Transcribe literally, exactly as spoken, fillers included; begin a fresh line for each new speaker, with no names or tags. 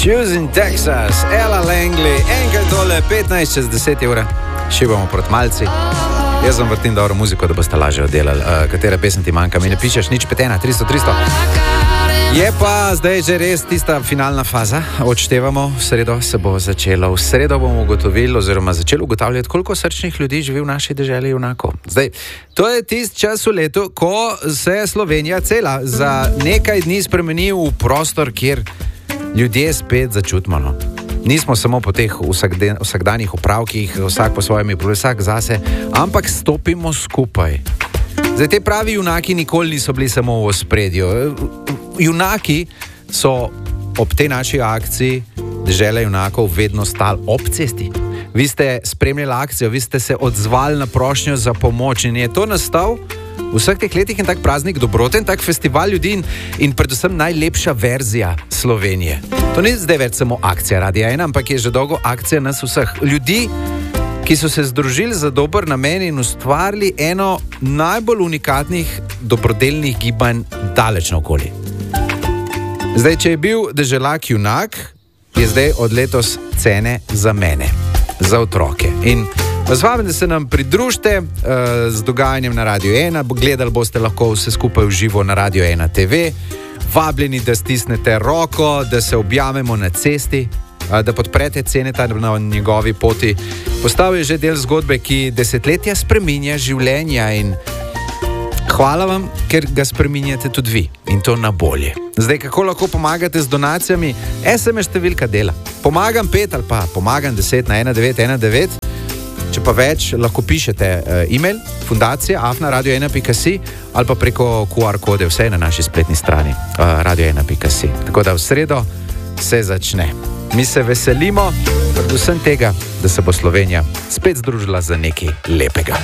Houston, Texas, Ella Langley, enkrat tole, petnajst čez deset ure, šibamo proti malci. Jaz vam vrtim dobro muziko, da boste lažje oddelali. Uh, katera pesem ti manjka? Mi ne pišeš nič petena, tristo, tristo. Je pa zdaj že res tista finalna faza. Odštevamo, v sredo se bo začelo. V sredo bomo ugotovili, oziroma začeli ugotavljati, koliko srčnih ljudi živi v naši deželi junako. Zdaj, to je tisti čas v letu, ko se Slovenija cela za nekaj dni spremeni v prostor, kjer ljudje spet začutimo. No. Nismo samo po teh vsakden, vsakdanjih opravkih, vsak po svojimi, vsak zase, ampak stopimo skupaj. Zdaj, te pravi junaki nikoli niso bili samo v ospredju. Junaki so ob tej naši akciji Dežela junakov vedno stali ob cesti. Vi ste spremljali akcijo, vi ste se odzvali na prošnjo za pomoč in je to nastal v vseh teh letih en tak praznik dobrote, en tak festival ljudi in, in predvsem najlepša verzija Slovenije. To ni zdaj več samo akcija Radia ena, ampak je že dolgo akcija nas vseh. Ljudi, ki so se združili za dober namen in ustvarili eno najbolj unikatnih dobrodelnih gibanj daleč naokoli. Zdaj, če je bil deželak junak, je zdaj od letos cene za mene, za otroke. In vas vabim, da se nam pridružite uh, z dogajanjem na Radio ena, gledali boste lahko vse skupaj v živo na Radio ena te ve, vabljeni, da stisnete roko, da se objamemo na cesti, uh, da podprete Ceneta na njegovi poti. Postal je že del zgodbe, ki desetletja spreminja življenja in hvala vam, ker ga spreminjate tudi vi in to na bolje. Zdaj, kako lahko pomagate z donacijami? es em es številka dela. Pomagam pet ali pa pomagam deset na ena devet ena devet. Če pa več, lahko pišete uh, e-mail fundacija afna radio ena pika si ali pa preko ku ar kode, vse na naši spletni strani uh, radio ena pika si. Tako da v sredo se začne. Mi se veselimo predvsem tega, da se bo Slovenija spet združila za nekaj lepega.